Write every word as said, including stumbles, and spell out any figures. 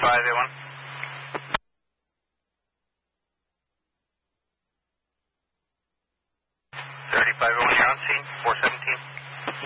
five eight one. thirty-five eight one, you're on scene. four seven.